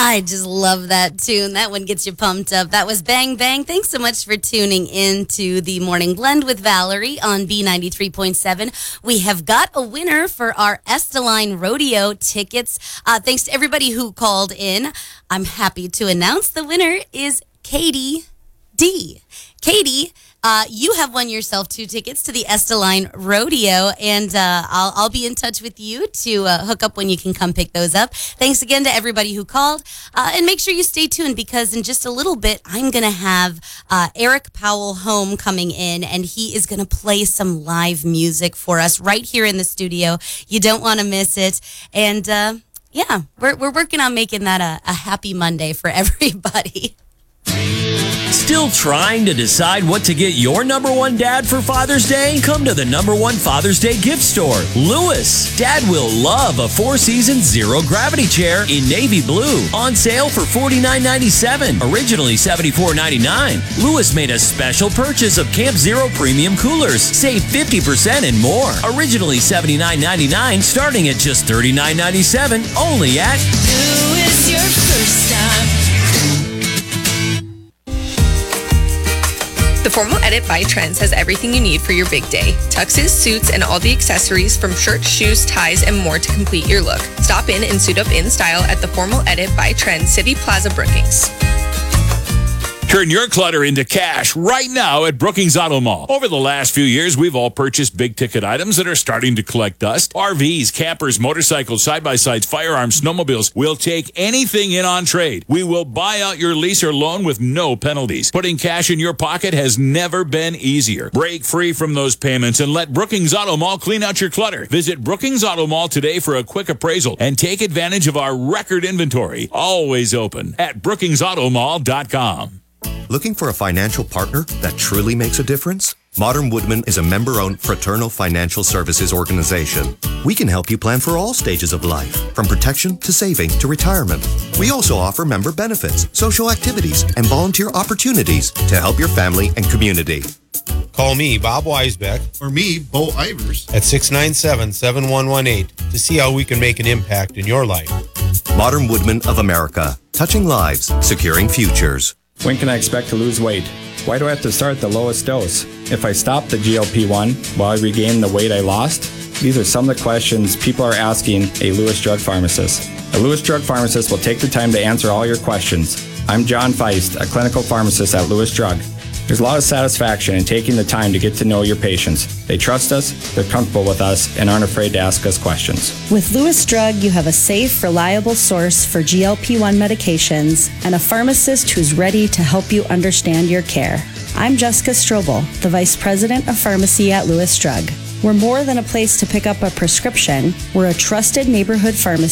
I just love that tune. That one gets you pumped up. That was Bang Bang. Thanks so much for tuning in to the Morning Blend with Valerie on B93.7. We have got a winner for our Esteline Rodeo tickets. Thanks to everybody who called in. I'm happy to announce the winner is Katie D. Katie, you have won yourself 2 tickets to the Esteline Rodeo, and I'll be in touch with you to hook up when you can come pick those up. Thanks again to everybody who called, and make sure you stay tuned because in just a little bit, I'm going to have Eric Powell Home coming in, and he is going to play some live music for us right here in the studio. You don't want to miss it, and yeah, we're working on making that a happy Monday for everybody. Still trying to decide what to get your number one dad for Father's Day? Come to the number one Father's Day gift store, Lewis. Dad will love a 4-season zero-gravity chair in navy blue. On sale for $49.97, originally $74.99. Lewis made a special purchase of Camp Zero premium coolers. Save 50% and more. Originally $79.99, starting at just $39.97. Only at Lewis, your first time. The Formal Edit by Trends has everything you need for your big day. Tuxes, suits, and all the accessories from shirts, shoes, ties, and more to complete your look. Stop in and suit up in style at the Formal Edit by Trends, City Plaza, Brookings. Turn your clutter into cash right now at Brookings Auto Mall. Over the last few years, we've all purchased big-ticket items that are starting to collect dust. RVs, campers, motorcycles, side-by-sides, firearms, snowmobiles. We'll take anything in on trade. We will buy out your lease or loan with no penalties. Putting cash in your pocket has never been easier. Break free from those payments and let Brookings Auto Mall clean out your clutter. Visit Brookings Auto Mall today for a quick appraisal and take advantage of our record inventory. Always open at brookingsautomall.com. Looking for a financial partner that truly makes a difference? Modern Woodman is a member-owned fraternal financial services organization. We can help you plan for all stages of life, from protection to saving to retirement. We also offer member benefits, social activities, and volunteer opportunities to help your family and community. Call me, Bob Weisbeck, or me, Bo Ivers, at 697-7118 to see how we can make an impact in your life. Modern Woodman of America, touching lives, securing futures. When can I expect to lose weight? Why do I have to start the lowest dose? If I stop the GLP-1, will I regain the weight I lost? These are some of the questions people are asking a Lewis Drug Pharmacist. A Lewis Drug Pharmacist will take the time to answer all your questions. I'm John Feist, a clinical pharmacist at Lewis Drug. There's a lot of satisfaction in taking the time to get to know your patients. They trust us, they're comfortable with us, and aren't afraid to ask us questions. With Lewis Drug, you have a safe, reliable source for GLP-1 medications and a pharmacist who's ready to help you understand your care. I'm Jessica Strobel, the Vice President of Pharmacy at Lewis Drug. We're more than a place to pick up a prescription. We're a trusted neighborhood pharmacy